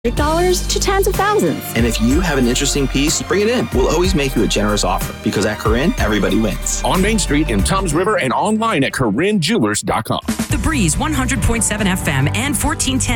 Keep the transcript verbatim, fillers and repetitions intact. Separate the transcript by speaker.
Speaker 1: dollars to tens of thousands.
Speaker 2: And if you have an interesting piece, bring it in. We'll always make you a generous offer because at Corinne, everybody wins.
Speaker 3: On Main Street in Toms River and online at Corinne Jewelers dot com.
Speaker 4: The Breeze one hundred point seven F M and fourteen ten